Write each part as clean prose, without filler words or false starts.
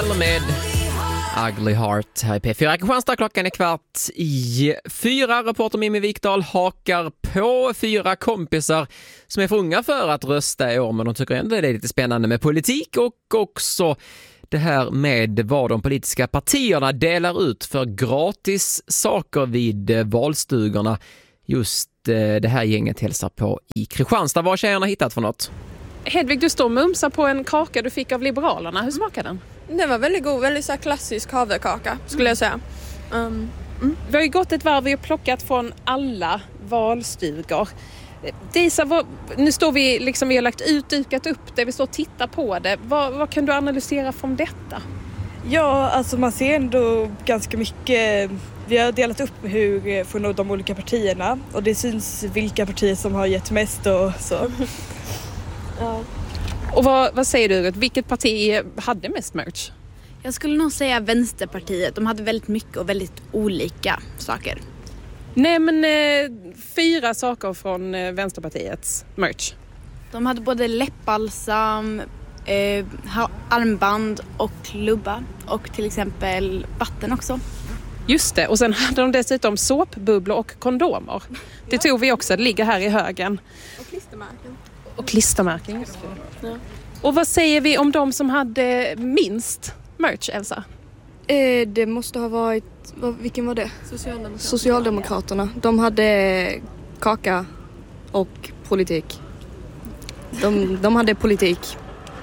Med Ugly Heart här i P4. Kristianstad, klockan är 3:15. Reporter Mimmi Vikdahl hakar på 4 kompisar som är för unga för att rösta i år, men de tycker ändå det är lite spännande med politik och också det här med vad de politiska partierna delar ut för gratis saker vid valstugorna. Just det här gänget hälsar på i Kristianstad. Vad har tjejerna hittat för något? Hedvig, du står och mumsar på en kaka du fick av Liberalerna. Hur smakar den? Den var väldigt god, väldigt så klassisk havrekaka skulle jag säga. Vi har ju gått ett varv och plockat från alla valstugor. Disa, nu står vi liksom, vi har lagt ut, dukat upp det, vi står och tittar på det. Vad kan du analysera från detta? Ja, alltså man ser ändå ganska mycket. Vi har delat upp hur från de olika partierna och det syns vilka partier som har gett mest och så. Ja. Och vad säger du? Vilket parti hade mest merch? Jag skulle nog säga Vänsterpartiet. De hade väldigt mycket och väldigt olika saker. Nej, men 4 saker från Vänsterpartiets merch. De hade både läppbalsam, armband och klubba. Och till exempel vatten också. Just det, och sen hade de dessutom såpbubblor och kondomer. Det tog vi också, det ligger här i högen. Och klistermärken. Och klistermärken, just det. Ja. Och vad säger vi om de som hade minst merch, Elsa? Det måste ha varit, vilken var det? Socialdemokraterna. De hade kaka och politik. De hade politik.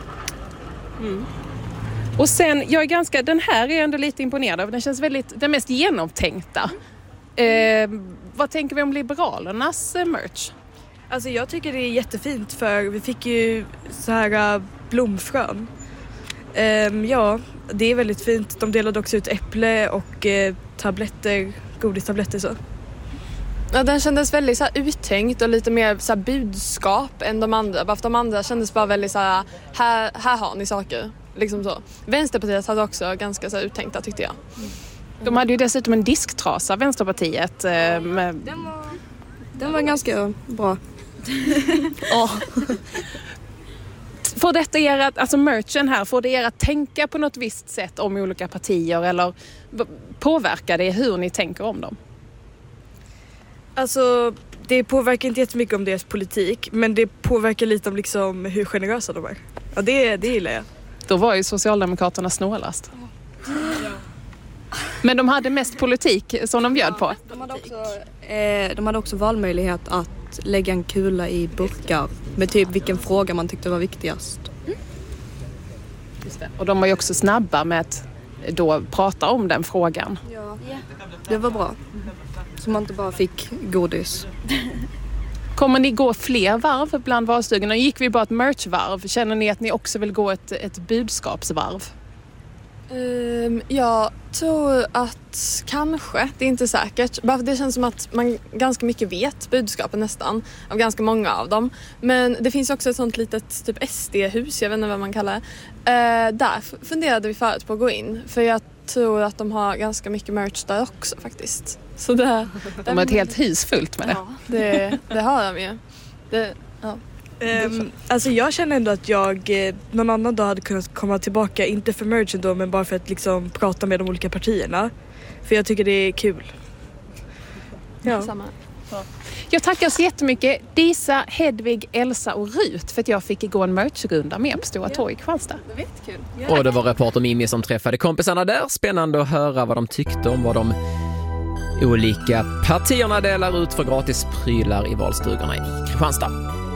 Mm. Och sen, den här är ändå lite imponerad av. Den känns väldigt, den mest genomtänkta. Vad tänker vi om Liberalernas merch? Alltså jag tycker det är jättefint för vi fick ju så här blomfrön. Ja, det är väldigt fint. De delade också ut äpple och tabletter, godistabletter så. Ja, den kändes väldigt så här uttänkt och lite mer så här budskap än de andra. Bara för de andra kändes bara väldigt så här har ni saker. Liksom så. Vänsterpartiet hade också ganska så här uttänkta tyckte jag. De hade ju dessutom en disktrasa, Vänsterpartiet. Den var ganska bra. Får detta er att, alltså merchen här, får det er att tänka på något visst sätt om olika partier eller påverkar det hur ni tänker om dem? Alltså det påverkar inte jättemycket om deras politik, men det påverkar lite om liksom hur generösa de är. Ja, det gillar jag. Då var ju Socialdemokraterna snålast. Men de hade mest politik som de bjöd på. De hade också valmöjlighet att lägga en kula i burkar med typ vilken fråga man tyckte var viktigast. Just det. Och de var ju också snabba med att då prata om den frågan. Ja, det var bra. Så man inte bara fick godis. Kommer ni gå fler varv bland valstugorna? Gick vi bara ett merchvarv? Känner ni att ni också vill gå ett budskapsvarv? Jag tror att kanske, det är inte säkert. Bara för det känns som att man ganska mycket vet budskapen nästan av ganska många av dem. Men det finns också ett sånt litet typ SD-hus, jag vet inte vad man kallar det. Där funderade vi förut på att gå in. För jag tror att de har ganska mycket merch där också faktiskt. Så de har ett helt hus fullt med det. Ja, det har de ju. Alltså jag känner ändå att jag någon annan dag hade kunnat komma tillbaka, inte för merchen då, men bara för att liksom prata med de olika partierna. För jag tycker det är kul. Ja. Samma. Jag tackar så jättemycket Disa, Hedvig, Elsa och Rut för att jag fick gå en merchrunda med på Stora Torg i Kristianstad. Det var jättekul. Och det var reporter Mimmi som träffade kompisarna där. Spännande att höra vad de tyckte om vad de olika partierna delar ut för gratis prylar i valstugorna i Kristianstad.